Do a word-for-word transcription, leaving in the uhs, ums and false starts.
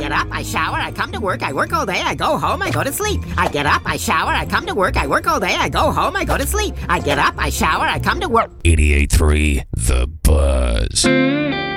get up, I shower, I come to work, I work all day, I go home, I go to sleep. I get up, I shower, I come to work, I work all day, I go home, I go to sleep. I get up, I shower, I come to work. eighty-eight point three The Buzz.